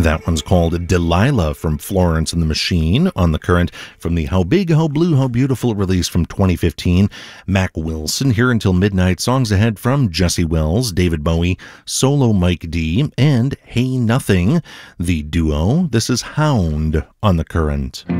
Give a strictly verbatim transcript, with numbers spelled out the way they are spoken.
That one's called Delilah from Florence and the Machine on The Current from the How Big, How Blue, How Beautiful release from twenty fifteen. Mac Wilson here until midnight. Songs ahead from Jesse Wells, David Bowie, Solo Mike D, and Hey Nothing, the duo. This is Hound on The Current.